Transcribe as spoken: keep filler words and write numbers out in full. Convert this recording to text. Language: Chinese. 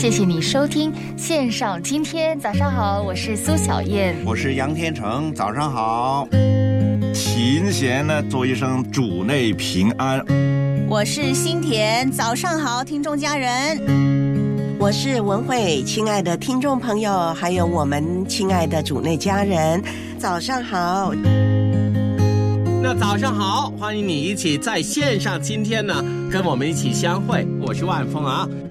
谢谢你收听线上今天。早上好，我是苏小燕， 我是杨天成，早上好。勤贤呢，祝一声主内平安。 我是新田，早上好，听众家人。 我是文慧，亲爱的听众朋友，还有我们亲爱的主内家人，早上好。 那早上好，欢迎你一起在线上今天呢跟我们一起相会，我是万峰啊。